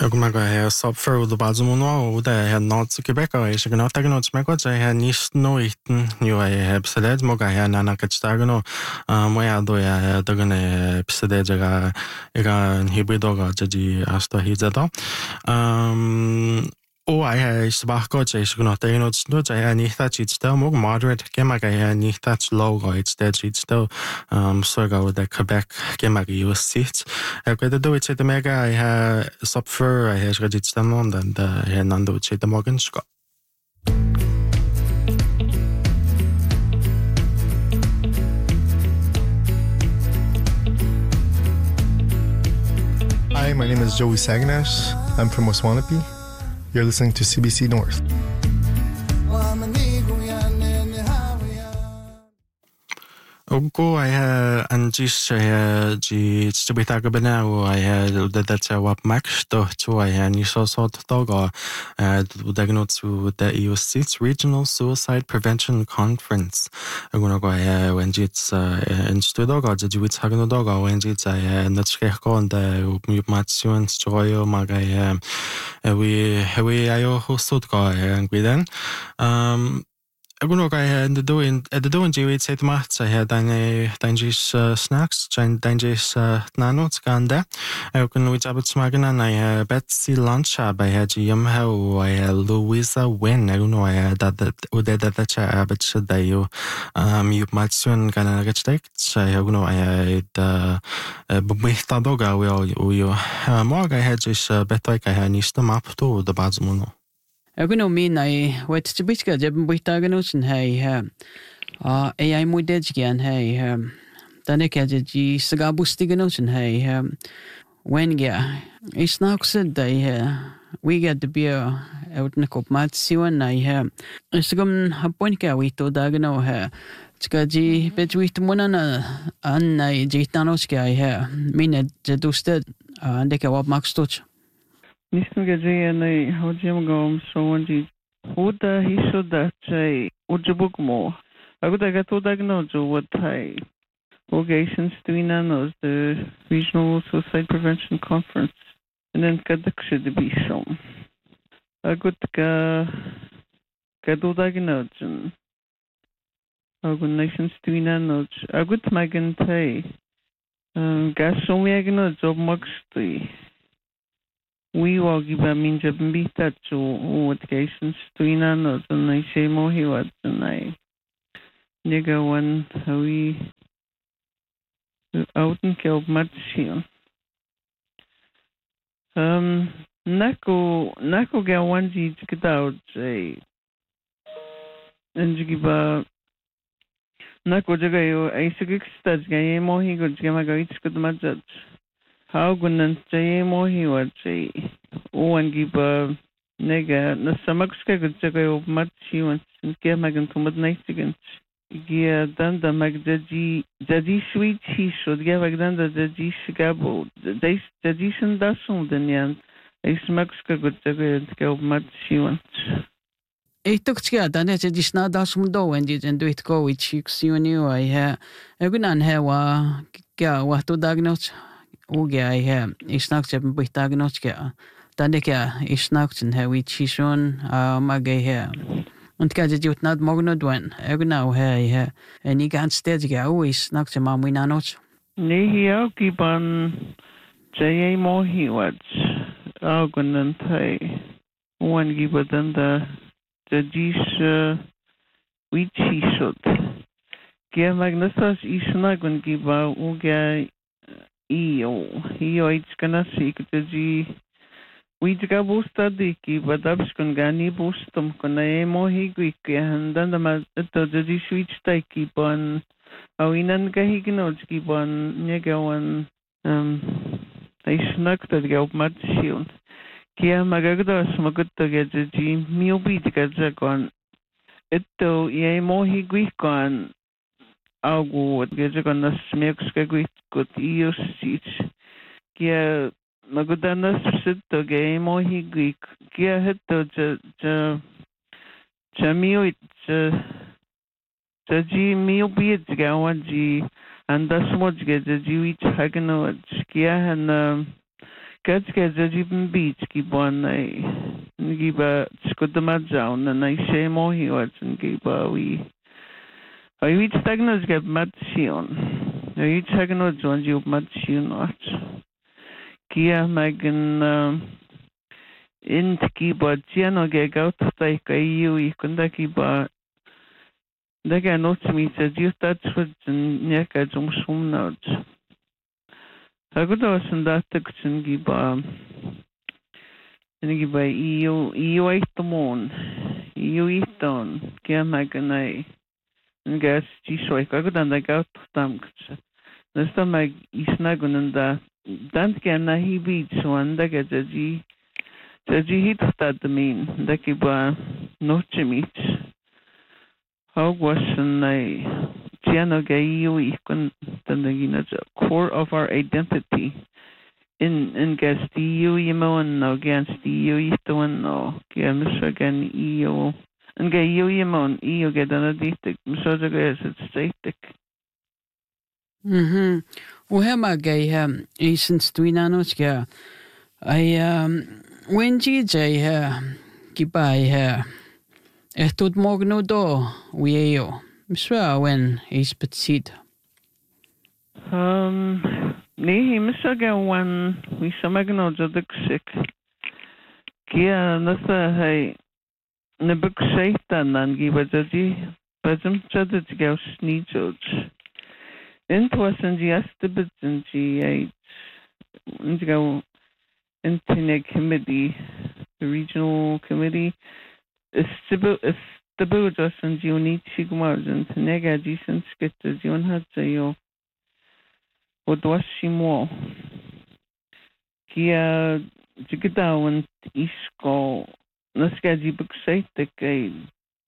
Agora é só for do base manual da é notes que beca é chega não tá que notes me coisa é nis no item eu é episode mo ga é na que está no moia do é da né episode já era híbrido ga de asta hizado o é sbarco já chega não tem notes no já é nita chita mo moderate que ma ga é nita logo it's that chita so ga da Quebec que ma ga eu sit eu que do it the mega I software I read it stand and Nando the morgen Scott. Hi, my name is Joey Sagnash. I'm from Waswanipi. You're listening to CBC North. Ogo I anjis de distribuita gabana o I that wap max to I ni so dog diagnose to the EU States Regional Suicide Prevention Conference. Agora go when it's in studio go de wit hagno dog when it's not go on the mation joyo maga we ayo hosted go and we then Agora the doing GW said maths I had dangerous snacks, dangerous nanots ganda. I can with Abbott Smagan and I Betsy lunch I had GM how I Louisa Win. I don't know I that Abbott should you might soon gonna get take. I know I had Bumitadoga will more I had just better I had nice map to the Bazmuno. Agora min ai wet to bitka jeb bitaganus and hey AI muy dead again hey taneka ji sagabustiganus and hey when it's not said they we get the beer out in kop matsiwan I isgum haponika we to dagano Tskaji betwit monana an I jitanoski I mina jedusted and they can max touch. Nisnugajayana Hojim so one Huda he should that say Ujabukmo. I would get to diagnose what I Ogations Twinanos, the Regional Suicide Prevention Conference, and then Kadak should be shown. I could Kadu diagnose Organizations Twinanos. I would Magan Tay Gasomagno job Muxty. We will give a means of bita to occasions to inanos and I say more he was and I nigga one we out and killed much shield. Nako get one G to get out say and you give a Nako Jagayo a six stats game more he could give a go each good much. How gunan say mo he would say one give a nega na samakska good jagayo much he wants and get magan to midnight against Gia danda magdaji jadi sweet he should give a danda jadi shigabo they jadi shandasun den yan a samakska good jagayo and get much he wants. Ik took dan het die snadas moet doen en dit en doe het go iets ik zie nu hij gunan hewa wat to diagnose I is not even with diagnostic. Tandeka is not in how we chison, magay hair. And catch it not more not one. Now, hey, and he can't stay always not to mammy nanos. Nihio keep on J.A. more he was Algon and Tay. One give it than the G's which he should. Gia Magnusas is not going to give out Uga. Io it's gonna see the we ga busta diki badabs con gani bustum con emo higwi and then the switch take on awinan gahignotski bon negawan I snuck that go much shield. Kia magagda smagutta gadji miobi gadjagon etto emo higwi con algo gadjagon na smekska good io seats. Kia Magudanas sito game or he Greek. Kia heto Jamio Jaji mio beard gawaji and that's what get the Jewish Hagano Kia and Sketch even beach gibbon give a scudamat down and I say more he was and give a we. I reach Tagnos get Matsion. I reach Hagano John you Matsion watch. Kia Magan in Kiba Giano get out of like a you Kundakiba. They get notes me says you touch with Nyaka Jumsum notes. I could also send that text and give EU 8 the moon. EU 8 on Kia Maganai. And guess G-Shoik. I could like out of them. This time I snagun and that can he beats one that gets a G. The G hit that the mean. That keep no meets. How was I? Giano EU ikon the core of our identity. In guess the EU yemon no against the EU yitwan no. Giamis again EU. And gay EU yemon EU get anaditic. Misoja guess it's static. Uhema gay since twinanos ga. When GJ kibai tot mogno do wieo. Misra when is petit. Nee, misaga when we samagno joduk sick. Kia nasa hey nebuk satan and give a judgy, but some judge go sneezes. Intwas and the and G8 and go into the committee, the regional committee. The Buddhas and Juni Sigmars and Nega decent skitters, you had say, what was she more? Kia Jigada and Isco, Naskaji book say the gate.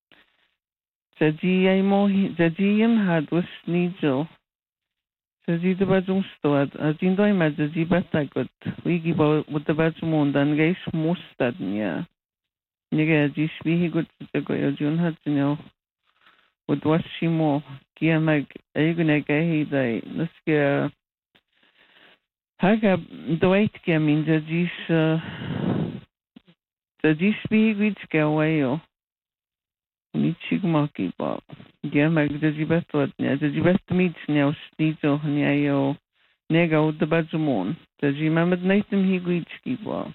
Zaji mo, Zajian had was Nigel. Zaji the Bazum stored, as in the image Zaji Batagot, we give out with the Bazumund and gaze most that near. Nigga, this be good to go. June had to know what was she more. Kia mag a gonna get he let's get Haga the weight came in the this be good to go away. Nichigmaki Bob. Gia mag the best what the best meets now sneezo nyayo nega with the Bazumon. The Jimamad Nathan he greets keep up.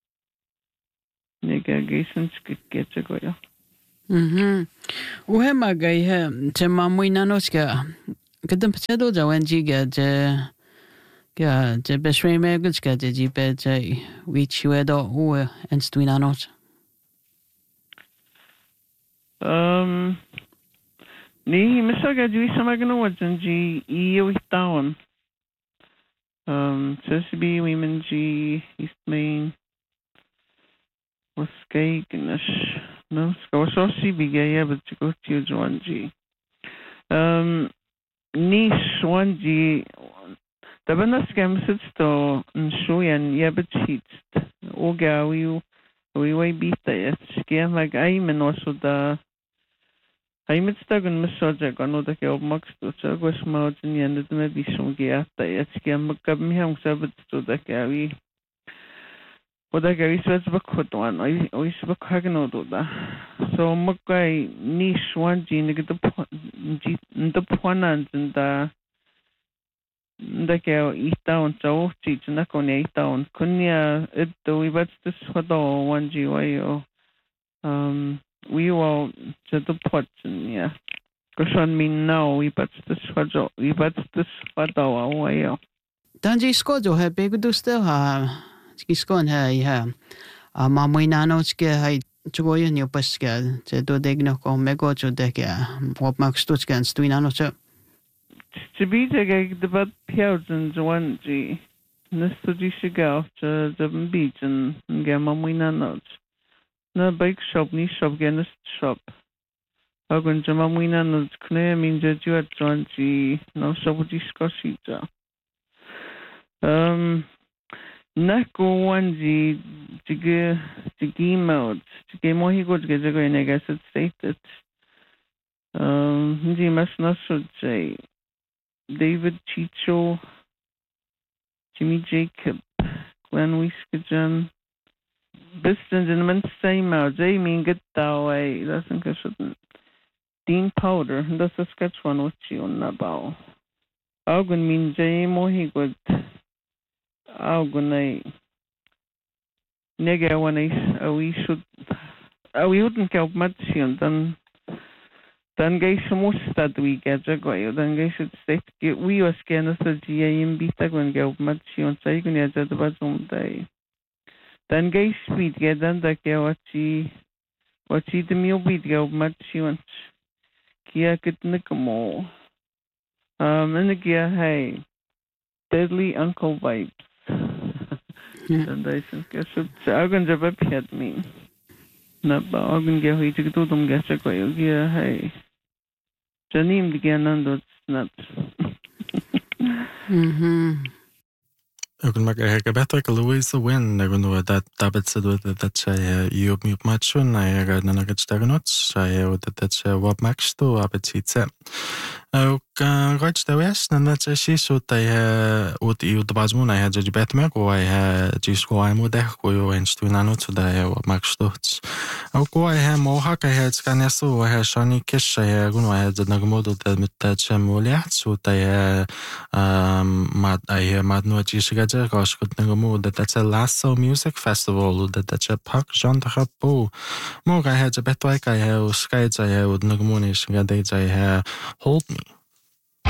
Negation gets a go. Uhema gay te mamuinanoska. Kadam pedo da wenjiga de besre megutska de jipe which you had all and stuinanos. Nee, misaga do samagano what's in G EU town. Sesbi women G East Main. Was kijken, no, so CBA, but to go to one G. Niche one G. The Banascam sits to Shuyan Yabit Oga, we way beat the scam like I'm and also the I'm stuck on Missoja, on the Kill Max to Service Mountain and the maybe some gear. The scam McCabham Sabbath to the carry. What I guess was a good one. I spoke Hagano do that. So Makai niche one gene get the ponans and the girl eat down so teach and not on 8 down. Kunya it do we but this for the 1 G way we will to the pots and yeah. Because on me now we but this for the way. Danji Scojo had big do still Skon hey mamuinanoske hay chugoyen yo pascal te do degno ko mego cho deka pop max tutskan stuinanoche. To be the bad piauds one G. Nesto G shiga to the beach and get mamuinanos. No bike shop ni shop genest shop. Hagun jamamuinanos kne means that you at one G no shop G scosita. Nako one G to game mode. To game more he goes get a going, I guess it's stated. He must not should say David Chicho, Jimmy Jacob, Glen Wiskajan. Bistens in min same Jamie get away. That's in case Dean Powder. That's a sketch one with you on the bow. Augun mean Jamo he good. Augun I nega when we should. We wouldn't help much then guys most that we get a guy. Then guys should say we was kind of the GAM beta when help much on say can get the bazum day. Then guys speed get then the what she the meal beat help much on Kia get Nicamo. And the gear hey deadly uncle vibes. And I think I should say I'm gonna repeat me. Naba organ ge hoy tik tudum ge cha koy ge hay janim digan nando snat Ogun mag bättre ka Louise Win nagun that tabet said that you mute much on I got none of stagnot I that what max to appetite. Och right the west and that's she so they ut I the bazmun I had just betmer och I just go I mode go en stund annat så där jag max stort. Och go I have more hack I had scan så I had shiny kiss I go I had the model that med that chemolia så där mad no just gajer gosh good nagmo that's a Lasso Music Festival that's a park Jean de Rapo. More I had a better like I have skies I had nagmo is I had Hold Me.